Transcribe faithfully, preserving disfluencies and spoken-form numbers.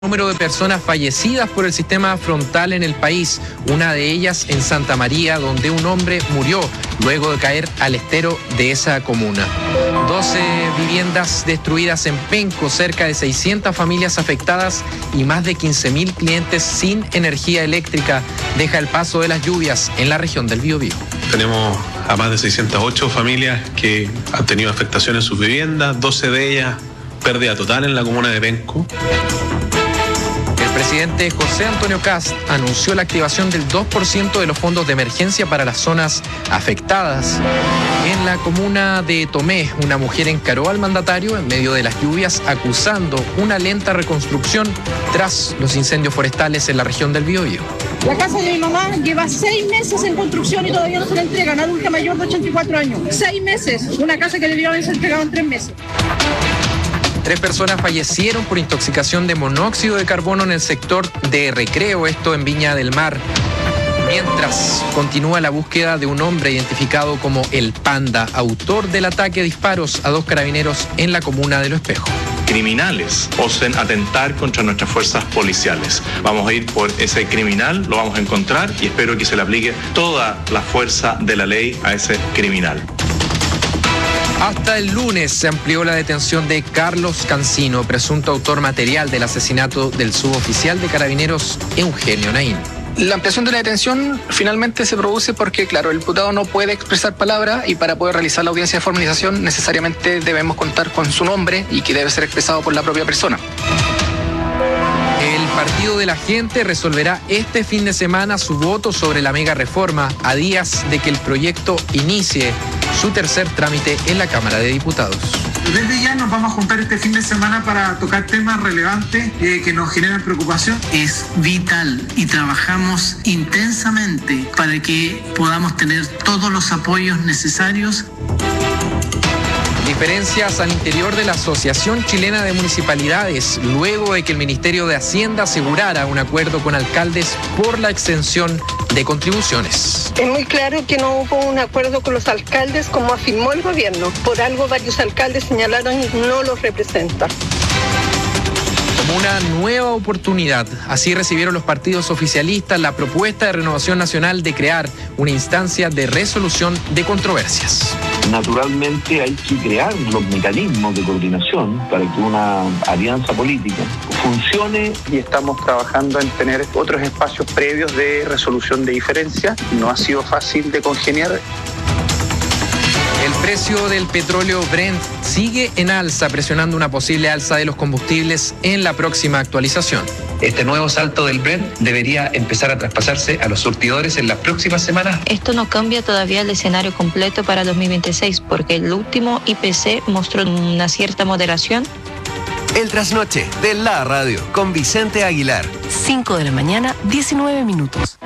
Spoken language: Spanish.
Número de personas fallecidas por el sistema frontal en el país, una de ellas en Santa María, donde un hombre murió luego de caer al estero de esa comuna. doce viviendas destruidas en Penco, cerca de seiscientas familias afectadas y más de quince mil clientes sin energía eléctrica. Deja el paso de las lluvias en la región del Biobío. Tenemos a más de seiscientas ocho familias que han tenido afectación en sus viviendas, doce de ellas pérdida total en la comuna de Penco. El presidente José Antonio Kast anunció la activación del dos por ciento de los fondos de emergencia para las zonas afectadas. En la comuna de Tomé, una mujer encaró al mandatario en medio de las lluvias, acusando una lenta reconstrucción tras los incendios forestales en la región del Biobío. La casa de mi mamá lleva seis meses en construcción y todavía no se la entregan. Adulta mayor de ochenta y cuatro años. Seis meses. Una casa que debió haberse entregado en tres meses. Tres personas fallecieron por intoxicación de monóxido de carbono en el sector de Recreo, esto en Viña del Mar. Mientras continúa la búsqueda de un hombre identificado como El Panda, autor del ataque a disparos a dos carabineros en la comuna de Lo Espejo. Criminales osen atentar contra nuestras fuerzas policiales. Vamos a ir por ese criminal, lo vamos a encontrar y espero que se le aplique toda la fuerza de la ley a ese criminal. Hasta el lunes se amplió la detención de Carlos Cancino, presunto autor material del asesinato del suboficial de Carabineros Eugenio Naín. La ampliación de la detención finalmente se produce porque, claro, el imputado no puede expresar palabra y para poder realizar la audiencia de formalización necesariamente debemos contar con su nombre y que debe ser expresado por la propia persona. El Partido de la Gente resolverá este fin de semana su voto sobre la mega reforma a días de que el proyecto inicie su tercer trámite en la Cámara de Diputados. Desde ya nos vamos a juntar este fin de semana para tocar temas relevantes eh, que nos generan preocupación. Es vital y trabajamos intensamente para que podamos tener todos los apoyos necesarios. Diferencias al interior de la Asociación Chilena de Municipalidades, luego de que el Ministerio de Hacienda asegurara un acuerdo con alcaldes por la exención de contribuciones. Es muy claro que no hubo un acuerdo con los alcaldes, como afirmó el gobierno. Por algo varios alcaldes señalaron y no los representan. Como una nueva oportunidad, así recibieron los partidos oficialistas la propuesta de Renovación Nacional de crear una instancia de resolución de controversias. Naturalmente hay que crear los mecanismos de coordinación para que una alianza política funcione y estamos trabajando en tener otros espacios previos de resolución de diferencias. No ha sido fácil de congeniar. El precio del petróleo Brent sigue en alza, presionando una posible alza de los combustibles en la próxima actualización. Este nuevo salto del Brent debería empezar a traspasarse a los surtidores en las próximas semanas. Esto no cambia todavía el escenario completo para dos mil veintiséis, porque el último I P C mostró una cierta moderación. El trasnoche de la radio con Vicente Aguilar. cinco de la mañana, diecinueve minutos.